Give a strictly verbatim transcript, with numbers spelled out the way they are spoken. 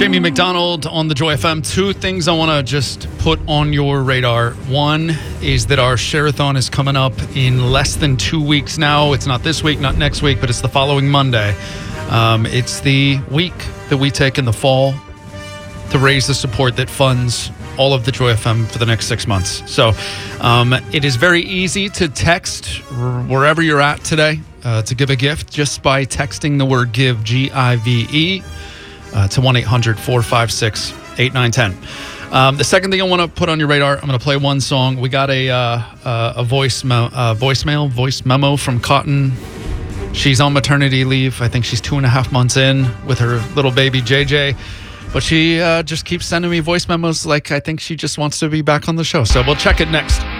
Jamie McDonald on the Joy F M. Two things I want to just put on your radar. One is that our Share-a-thon is coming up in less than two weeks now. It's not this week, not next week, but it's the following Monday. Um, it's the week that we take in the fall to raise the support that funds all of the Joy F M for the next six months. So um, it is very easy to text wherever you're at today uh, to give a gift just by texting the word GIVE, G I V E, uh, to one eight hundred four five six eight nine one zero. Um, the second thing I want to put on your radar, I'm going to play one song. We got a uh, uh, a voice me- uh, voicemail, voice memo from Cotton. She's on maternity leave. I think she's two and a half months in with her little baby J J. But she uh, just keeps sending me voice memos like I think she just wants to be back on the show. So we'll check it next.